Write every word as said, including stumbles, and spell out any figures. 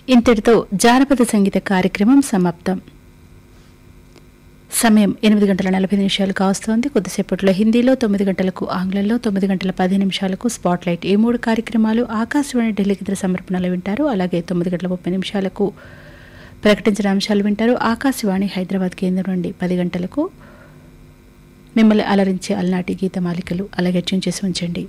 ఇంతటితో జానపద సంగీత కార్యక్రమం సమాప్తం. సమయం ఎనిమిది గంటల నలభై నిమిషాలు కావస్తోంది. కొద్దిసేపట్లో హిందీలో, తొమ్మిది గంటలకు ఆంగ్లంలో, తొమ్మిది గంటల పది నిమిషాలకు స్పాట్లైట్. ఈ మూడు కార్యక్రమాలు ఆకాశవాణి ఢిల్లీ కేంద్ర సమర్పణలు వింటారు. అలాగే తొమ్మిది గంటల ముప్పై నిమిషాలకు ప్రకటించిన అంశాలు వింటారు. ఆకాశవాణి హైదరాబాద్ కేంద్రం నుండి పది గంటలకు మిమ్మల్ని అలరించే అలనాటి గీతమాలికలు అలాగే ట్యూన్ చేసి ఉంచండి.